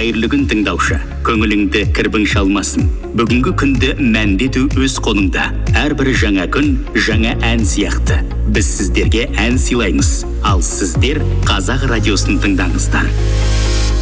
қайырлы күн тыңдаушы, көңіліңді кірбің шалмасын. Бүгінгі күнді мәндету өз қолыңда. Әрбір жаңа күн жаңа ән сияқты. Біз сіздерге ән сыйлаймыз, ал сіздер Қазақ радиосын тыңдаңыздар.